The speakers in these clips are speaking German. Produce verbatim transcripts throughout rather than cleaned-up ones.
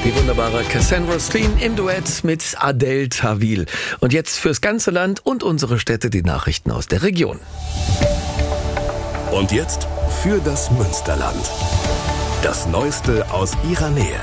Die wunderbare Cassandra Steen im Duett mit Adel Tawil. Und jetzt fürs ganze Land und unsere Städte die Nachrichten aus der Region. Und jetzt für das Münsterland. Das Neueste aus ihrer Nähe.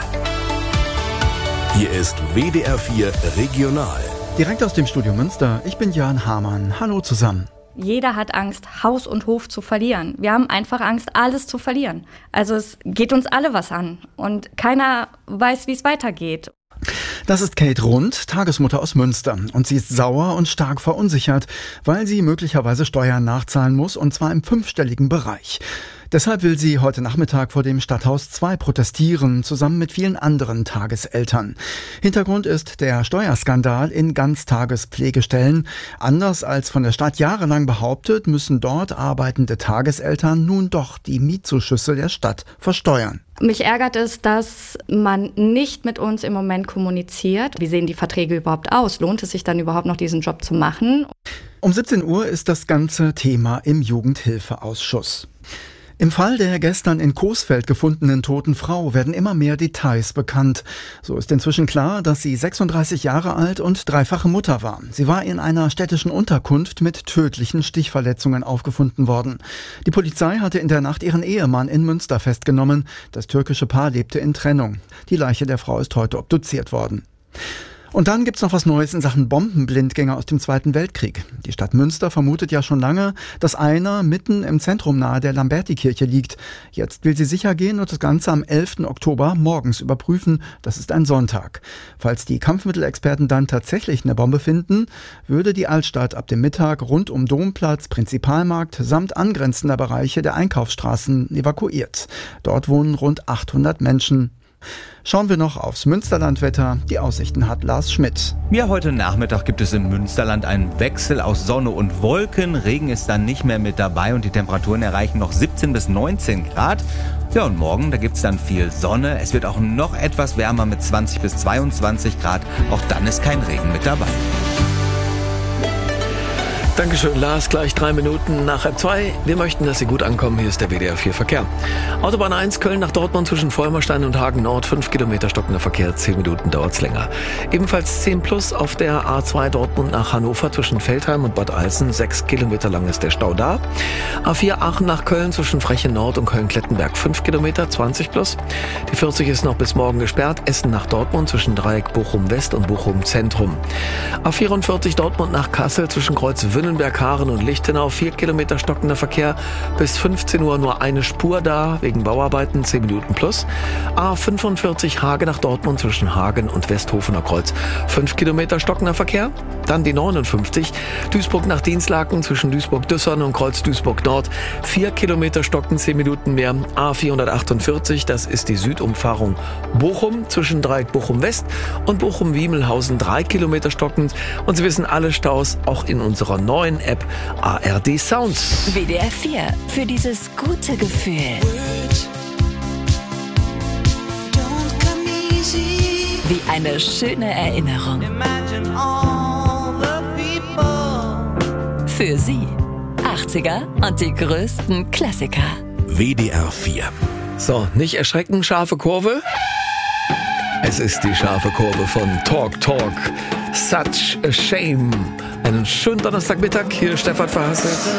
Hier ist W D R vier Regional. Direkt aus dem Studio Münster, ich bin Jan Hamann. Hallo zusammen. Jeder hat Angst, Haus und Hof zu verlieren. Wir haben einfach Angst, alles zu verlieren. Also es geht uns alle was an und keiner weiß, wie es weitergeht. Das ist Kate Rund, Tagesmutter aus Münster. Und sie ist sauer und stark verunsichert, weil sie möglicherweise Steuern nachzahlen muss, und zwar im fünfstelligen Bereich. Deshalb will sie heute Nachmittag vor dem Stadthaus zwei protestieren, zusammen mit vielen anderen Tageseltern. Hintergrund ist der Steuerskandal in Ganztagespflegestellen. Anders als von der Stadt jahrelang behauptet, müssen dort arbeitende Tageseltern nun doch die Mietzuschüsse der Stadt versteuern. Mich ärgert es, dass man nicht mit uns im Moment kommuniziert. Wie sehen die Verträge überhaupt aus? Lohnt es sich dann überhaupt noch, diesen Job zu machen? Um siebzehn Uhr ist das ganze Thema im Jugendhilfeausschuss. Im Fall der gestern in Coesfeld gefundenen toten Frau werden immer mehr Details bekannt. So ist inzwischen klar, dass sie sechsunddreißig Jahre alt und dreifache Mutter war. Sie war in einer städtischen Unterkunft mit tödlichen Stichverletzungen aufgefunden worden. Die Polizei hatte in der Nacht ihren Ehemann in Münster festgenommen. Das türkische Paar lebte in Trennung. Die Leiche der Frau ist heute obduziert worden. Und dann gibt's noch was Neues in Sachen Bombenblindgänger aus dem Zweiten Weltkrieg. Die Stadt Münster vermutet ja schon lange, dass einer mitten im Zentrum nahe der Lambertikirche liegt. Jetzt will sie sicher gehen und das Ganze am elften Oktober morgens überprüfen. Das ist ein Sonntag. Falls die Kampfmittelexperten dann tatsächlich eine Bombe finden, würde die Altstadt ab dem Mittag rund um Domplatz, Prinzipalmarkt samt angrenzender Bereiche der Einkaufsstraßen evakuiert. Dort wohnen rund achthundert Menschen. Schauen wir noch aufs Münsterlandwetter. Die Aussichten hat Lars Schmidt. Ja, heute Nachmittag gibt es im Münsterland einen Wechsel aus Sonne und Wolken. Regen ist dann nicht mehr mit dabei und die Temperaturen erreichen noch siebzehn bis neunzehn Grad. Ja, und morgen, da gibt es dann viel Sonne. Es wird auch noch etwas wärmer mit zwanzig bis zweiundzwanzig Grad. Auch dann ist kein Regen mit dabei. Dankeschön, Lars. Gleich drei Minuten nach halb zwei. Wir möchten, dass Sie gut ankommen. Hier ist der W D R vier Verkehr. Autobahn eins, Köln nach Dortmund zwischen Vollmerstein und Hagen Nord. fünf Kilometer stockender Verkehr, zehn Minuten dauert's länger. Ebenfalls zehn plus auf der A zwei Dortmund nach Hannover zwischen Veltheim und Bad Alsen. sechs Kilometer lang ist der Stau da. A vier Aachen nach Köln zwischen Frechen Nord und Köln-Klettenberg. fünf Kilometer, zwanzig plus. Die vierzig ist noch bis morgen gesperrt. Essen nach Dortmund zwischen Dreieck Bochum West und Bochum Zentrum. A vierundvierzig Dortmund nach Kassel zwischen Kreuz Wünnenberg, Haaren und Lichtenau, vier Kilometer stockender Verkehr, bis fünfzehn Uhr nur eine Spur da, wegen Bauarbeiten, zehn Minuten plus. A fünfundvierzig Hage nach Dortmund zwischen Hagen und Westhofener Kreuz, fünf Kilometer stockender Verkehr. Dann die neunundfünfzig, Duisburg nach Dienstlaken zwischen Duisburg-Düssern und Kreuz Duisburg Nord, vier Kilometer stocken, zehn Minuten mehr. A vierhundertachtundvierzig, das ist die Südumfahrung Bochum zwischen Dreieck Bochum West und Bochum-Wiemelhausen, drei Kilometer stockend. Und Sie wissen, alle Staus auch in unserer neuen App A R D Sounds. W D R vier, für dieses gute Gefühl. Wie eine schöne Erinnerung. Für Sie, achtziger und die größten Klassiker. W D R vier. So, nicht erschrecken, scharfe Kurve. Es ist die scharfe Kurve von Talk Talk. Such a shame. Einen schönen Donnerstagmittag. Hier ist Stefan Verhasselt.